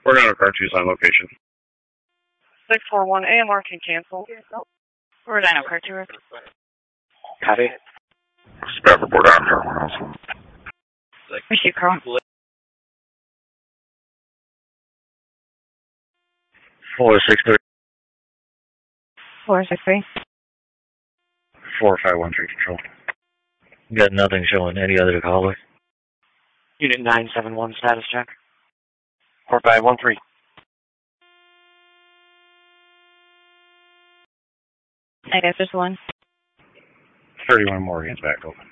We're on a car 2's on location. 641 AMR can cancel. We're Dino Car 2. Copy. Spafford board on everyone else. Receive car 1. 463. 463. 4513 control. Got nothing showing. Any other caller? Unit 971 status check. 4513. I guess there's one. 31 Morgan's back open.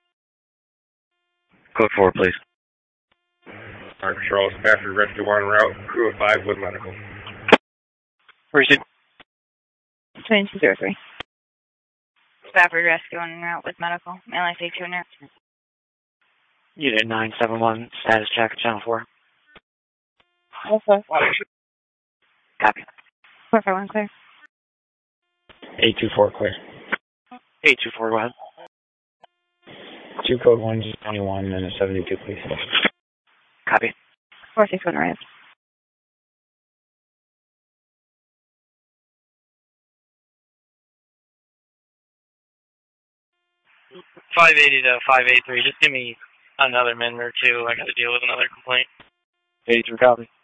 Code 4, please. Our control, Spafford Rescue 1 route, crew of 5 with medical. Receive. 2203. Stafford Rescue en route with medical. Mainline State 2 nurse. Unit 971 status check, channel 4. Okay. Copy. 451 clear. 824 clear. 824, go ahead. 2 code 121 and a 72, please. Copy. 461 arrived. 580 to 583. Just give me another minute or two. I got to deal with another complaint. 83, copy.